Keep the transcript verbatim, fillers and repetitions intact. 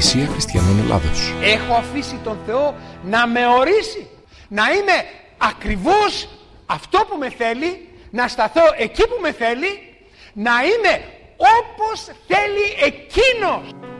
Εκκλησία Χριστιανών Ελλάδος. Έχω αφήσει τον Θεό να με ορίσει, να είμαι ακριβώς αυτό που με θέλει, να σταθώ εκεί που με θέλει, να είμαι όπως θέλει Εκείνος.